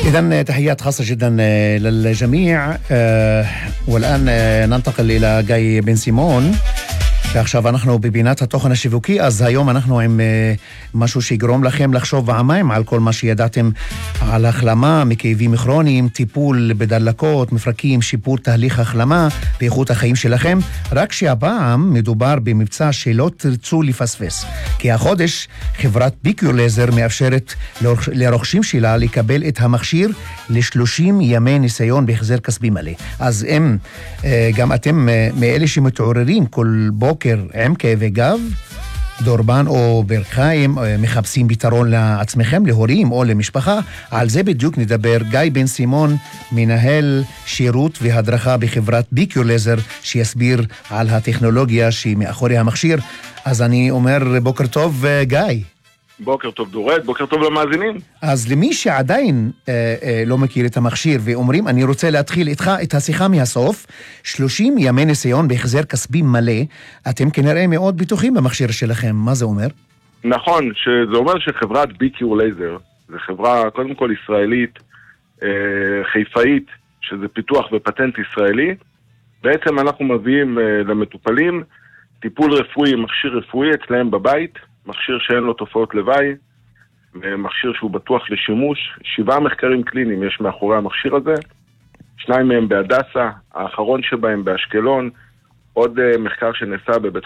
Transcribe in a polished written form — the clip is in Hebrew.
إذن تحيات خاصة جدا للجميع. والآن ننتقل إلى גיא בן סימון. ועכשיו אנחנו בבינת התוכן השיווקי, אז היום אנחנו עם משהו שיגרום לכם לחשוב פעמיים על כל מה שידעתם על החלמה מכאבים כרוניים, טיפול בדלקות, מפרקים, שיפור תהליך החלמה באיכות החיים שלכם, רק שהפעם מדובר במבצע שלא תרצו לפספס. כי החודש חברת BQ Laser מאפשרת לרוכשים שלה לקבל את המכשיר ל30 ימי ניסיון בהחזר כספי מלא. אז אם גם אתם מאלה שמתעוררים כל בוקר עם כאבי גב, דורבן או ברכיים, מחפשים פתרון לעצמכם, להורים או למשפחה, על זה בדיוק נדבר גיא בן סימון, מנהל שירות והדרכה בחברת BQ Laser, שיסביר על הטכנולוגיה שמאחורי המכשיר. אז אני אומר בוקר טוב גיא. בוקר טוב דורד, בוקר טוב למאזינים. אז למי שעדיין לא מכיר את המכשיר ואומרים, אני רוצה להתחיל איתך את השיחה מהסוף, 30 ימי ניסיון בהחזר כספי מלא, אתם כנראה מאוד בטוחים במכשיר שלכם, מה זה אומר? נכון, שזה אומר שחברת BQ Laser, זה חברה קודם כל ישראלית, חיפאית, שזה פיתוח ופטנט ישראלי, בעצם אנחנו מביאים למטופלים טיפול רפואי, מכשיר רפואי אצלהם בבית, מכשיר שאין לו תופעות לוואי, מכשיר שהוא בטוח לשימוש. 7 מחקרים קליניים יש מאחורי המכשיר הזה, 2 מהם בהדסה, האחרון שבהם באשקלון, עוד מחקר שנעשה בבית